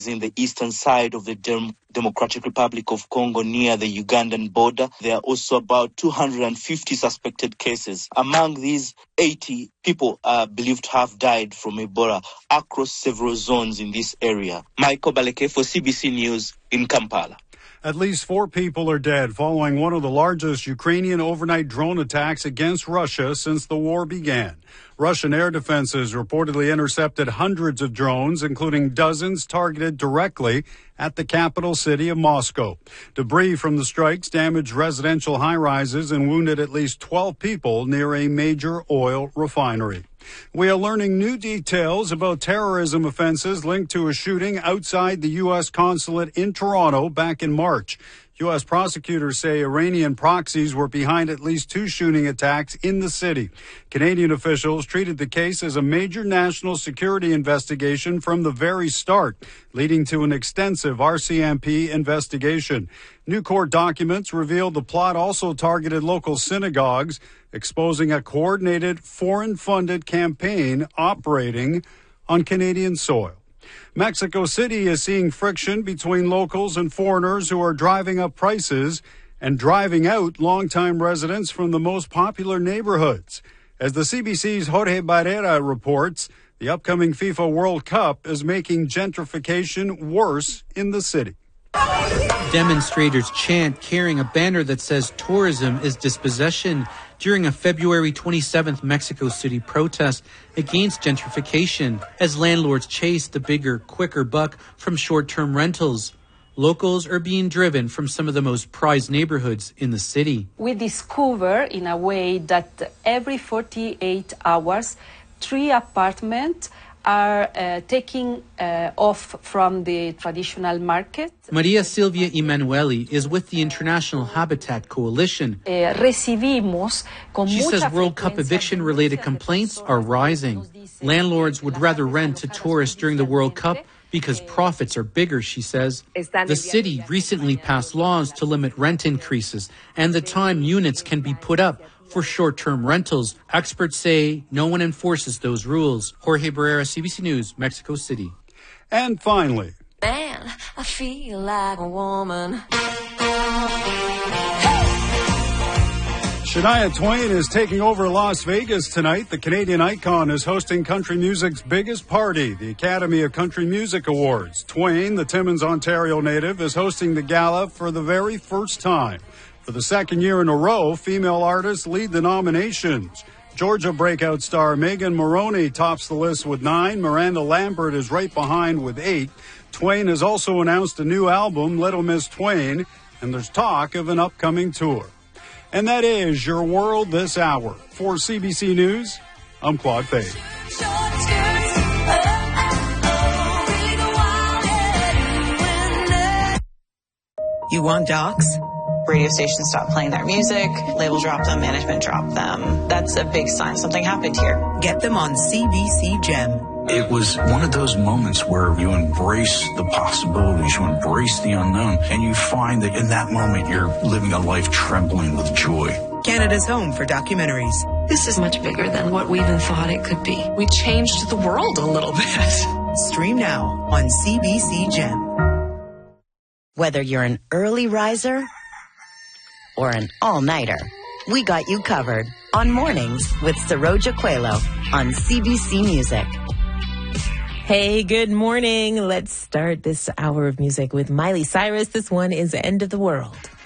in the eastern side of the Democratic Republic of Congo near the Ugandan border. There are also about 250 suspected cases. Among these, 80 people are believed to have died from Ebola across several zones in this area. Michael Baleke for CBC News in Kampala. At least 4 people are dead following one of the largest Ukrainian overnight drone attacks against Russia since the war began. Russian air defenses reportedly intercepted hundreds of drones, including dozens targeted directly at the capital city of Moscow. Debris from the strikes damaged residential high-rises and wounded at least 12 people near a major oil refinery. We are learning new details about terrorism offenses linked to a shooting outside the U.S. consulate in Toronto back in March. U.S. prosecutors say Iranian proxies were behind at least 2 shooting attacks in the city. Canadian officials treated the case as a major national security investigation from the very start, leading to an extensive RCMP investigation. New court documents revealed the plot also targeted local synagogues, exposing a coordinated foreign-funded campaign operating on Canadian soil. Mexico City is seeing friction between locals and foreigners who are driving up prices and driving out longtime residents from the most popular neighborhoods. As the CBC's Jorge Barrera reports, the upcoming FIFA World Cup is making gentrification worse in the city. Demonstrators chant, carrying a banner that says tourism is dispossession during a February 27th Mexico City protest against gentrification as landlords chase the bigger, quicker buck from short-term rentals. Locals are being driven from some of the most prized neighborhoods in the city. We discover in a way that every 48 hours, 3 apartments are taking off from the traditional market. Maria Silvia Emanueli is with the International Habitat Coalition. She says World Cup eviction-related complaints are rising. Landlords would rather rent to tourists during the World Cup because profits are bigger, she says. The city recently passed laws to limit rent increases and the time units can be put up for short-term rentals. Experts say no one enforces those rules. Jorge Barrera, CBC News, Mexico City. And finally, man, I feel like a woman. Shania Twain is taking over Las Vegas tonight. The Canadian icon is hosting country music's biggest party, the Academy of Country Music Awards. Twain, the Timmins, Ontario native, is hosting the gala for the very first time. For the second year in a row, female artists lead the nominations. Georgia breakout star Megan Moroney tops the list with 9. Miranda Lambert is right behind with 8. Twain has also announced a new album, Little Miss Twain, and there's talk of an upcoming tour. And that is your world this hour. For CBC News, I'm Claude Fay. You want docs? Radio stations stop playing their music, label drop them, management drop them. That's a big sign something happened here. Get them on CBC Gem. It was one of those moments where you embrace the possibilities, you embrace the unknown, and you find that in that moment you're living a life trembling with joy. Canada's home for documentaries. This is much bigger than what we even thought it could be. We changed the world a little bit. Stream now on CBC Gem. Whether you're an early riser or an all-nighter, we got you covered on Mornings with Saroja Coelho on CBC Music. Hey, good morning. Let's start this hour of music with Miley Cyrus. This one is End of the World.